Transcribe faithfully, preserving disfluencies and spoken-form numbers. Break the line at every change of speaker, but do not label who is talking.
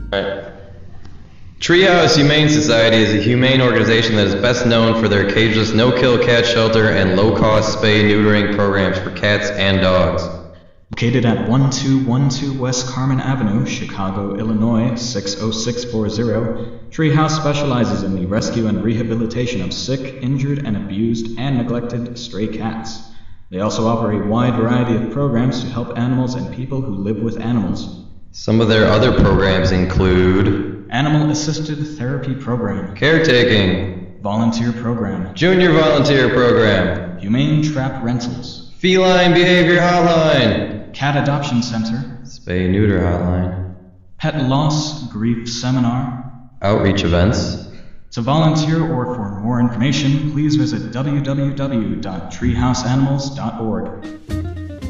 Right. Treehouse Humane Society is a humane organization that is best known for their cageless no-kill cat shelter and low-cost spay-neutering programs for cats and dogs.
Located at one two one two West Carmen Avenue, Chicago, Illinois six oh six four zero, Treehouse specializes in the rescue and rehabilitation of sick, injured, and abused and neglected stray cats. They also offer a wide variety of programs to help animals and people who live with animals.
Some of their other programs include
Animal Assisted Therapy Program,
Caretaking,
Volunteer Program,
Junior Volunteer Program,
Humane Trap Rentals,
Feline Behavior Hotline,
Cat Adoption Center,
Spay-Neuter Hotline,
Pet Loss Grief Seminar,
Outreach Events.
To volunteer or for more information, please visit w w w dot treehouse animals dot org.